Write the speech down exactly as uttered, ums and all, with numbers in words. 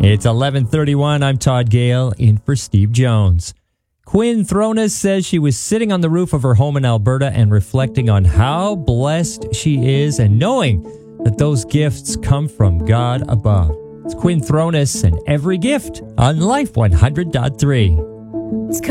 It's eleven thirty-one. I'm Todd Gale in for Steve Jones. Quinn Thrones says she was sitting on the roof of her home in Alberta and reflecting on how blessed she is and knowing that those gifts come from God above. It's Quinn Thrones and Every Gift on Life one hundred point three.